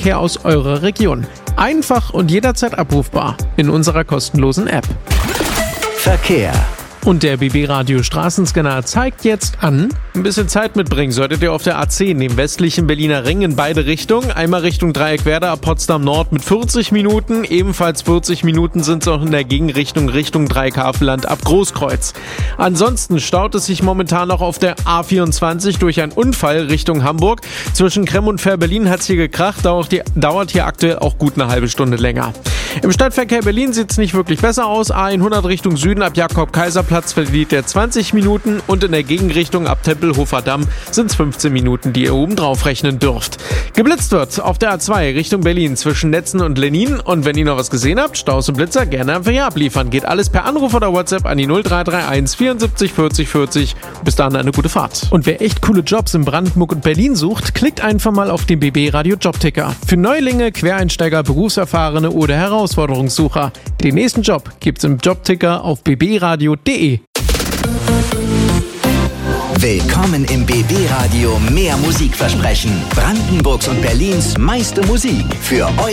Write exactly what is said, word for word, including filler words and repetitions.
Verkehr aus eurer Region. Einfach und jederzeit abrufbar in unserer kostenlosen App. Verkehr. Und der B B-Radio Straßenscanner zeigt jetzt an, ein bisschen Zeit mitbringen solltet ihr auf der A zehn, dem westlichen Berliner Ring in beide Richtungen. Einmal Richtung Dreieckwerder ab Potsdam Nord mit vierzig Minuten, ebenfalls vierzig Minuten sind es auch in der Gegenrichtung Richtung Dreieckhavelland ab Großkreuz. Ansonsten staut es sich momentan noch auf der A vierundzwanzig durch einen Unfall Richtung Hamburg. Zwischen Kremm und Fähr-Berlin hat es hier gekracht, dauert hier, dauert hier aktuell auch gut eine halbe Stunde länger. Im Stadtverkehr Berlin sieht es nicht wirklich besser aus. A hundert Richtung Süden ab Jakob-Kaiser-Platz verliert er zwanzig Minuten und in der Gegenrichtung ab Tempelhofer Damm sind es fünfzehn Minuten, die ihr oben drauf rechnen dürft. Geblitzt wird auf der A zwei Richtung Berlin zwischen Netzen und Lenin und wenn ihr noch was gesehen habt, Staus und Blitzer gerne einfach hier abliefern. Geht alles per Anruf oder WhatsApp an die null drei drei eins vierundsiebzig vierzig vierzig. Bis dahin eine gute Fahrt. Und wer echt coole Jobs in Brandenburg und Berlin sucht, klickt einfach mal auf den B B-Radio Jobticker. Für Neulinge, Quereinsteiger, Berufserfahrene oder Herausforderungssucher. Den nächsten Job gibt's im Jobticker auf b b radio punkt d e. Willkommen im B B-Radio. Mehr Musikversprechen. Brandenburgs und Berlins meiste Musik für euch.